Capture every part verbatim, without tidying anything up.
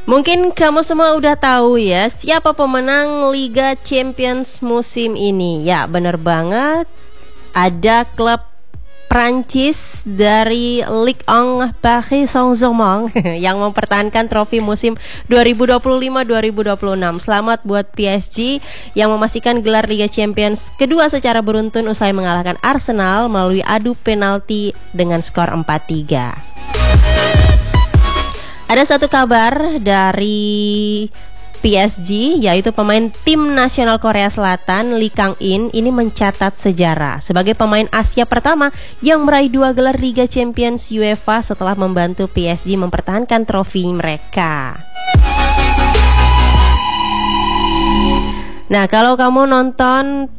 Mungkin kamu semua udah tahu ya siapa pemenang Liga Champions musim ini. Ya, bener banget. Ada klub Prancis dari Ligue satu Paris Saint-Germain yang mempertahankan trofi musim dua ribu dua puluh lima dua ribu dua puluh enam. Selamat buat P S G yang memastikan gelar Liga Champions kedua secara beruntun usai mengalahkan Arsenal melalui adu penalti dengan skor empat tiga. Ada satu kabar dari P S G, yaitu pemain tim nasional Korea Selatan Lee Kang-in ini mencatat sejarah sebagai pemain Asia pertama yang meraih dua gelar Liga Champions UEFA setelah membantu P S G mempertahankan trofi mereka. Nah, kalau kamu nonton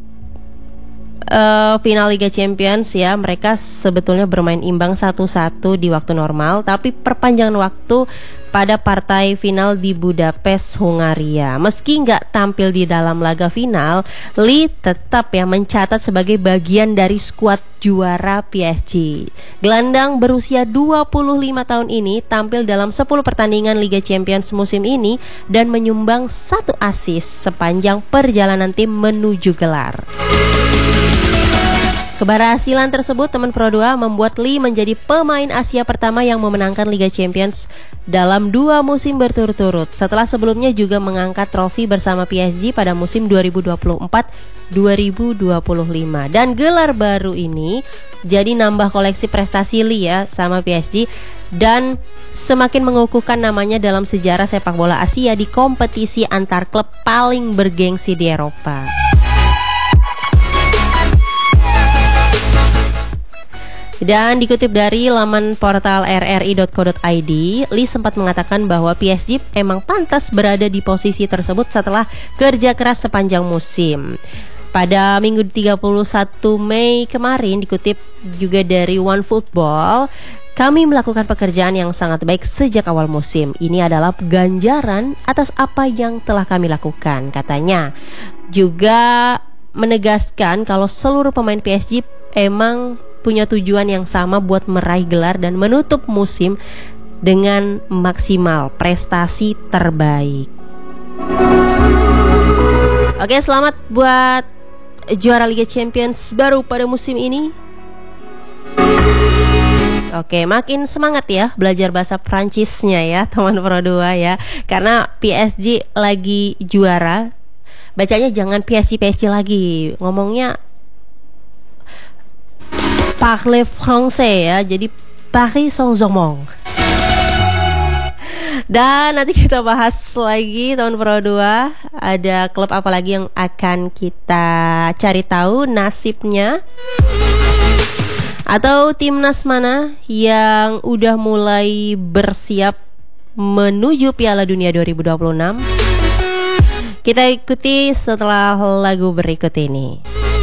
Uh, final Liga Champions ya, mereka sebetulnya bermain imbang satu satu di waktu normal, tapi perpanjangan waktu pada partai final di Budapest, Hungaria. Meski nggak tampil di dalam laga final, Lee tetap ya mencatat sebagai bagian dari skuad juara P S G. Gelandang berusia dua puluh lima tahun ini tampil dalam sepuluh pertandingan Liga Champions musim ini dan menyumbang satu assist sepanjang perjalanan tim menuju gelar. Keberhasilan tersebut, teman Pro dua, membuat Lee menjadi pemain Asia pertama yang memenangkan Liga Champions dalam dua musim berturut-turut, setelah sebelumnya juga mengangkat trofi bersama P S G pada musim dua ribu dua puluh empat dua ribu dua puluh lima. Dan gelar baru ini jadi nambah koleksi prestasi Lee ya sama P S G dan semakin mengukuhkan namanya dalam sejarah sepak bola Asia di kompetisi antar klub paling bergengsi di Eropa. Dan dikutip dari laman portal r r i dot co dot i d, Lee sempat mengatakan bahwa P S G emang pantas berada di posisi tersebut setelah kerja keras sepanjang musim. Pada Minggu tiga puluh satu Mei kemarin, dikutip juga dari OneFootball, kami melakukan pekerjaan yang sangat baik sejak awal musim. Ini adalah ganjaran atas apa yang telah kami lakukan, katanya. Juga menegaskan kalau seluruh pemain P S G emang punya tujuan yang sama buat meraih gelar dan menutup musim dengan maksimal prestasi terbaik. Oke, selamat buat juara Liga Champions baru pada musim ini. Oke, makin semangat ya belajar bahasa Prancisnya ya teman Pro dua ya, karena P S G lagi juara. Bacanya jangan P S G P S G lagi, ngomongnya parler français ya, jadi Paris Saint-Germain. Dan nanti kita bahas lagi teman Pro dua, ada klub apa lagi yang akan kita cari tahu nasibnya, atau timnas mana yang udah mulai bersiap menuju Piala Dunia dua ribu dua puluh enam. Kita ikuti setelah lagu berikut ini.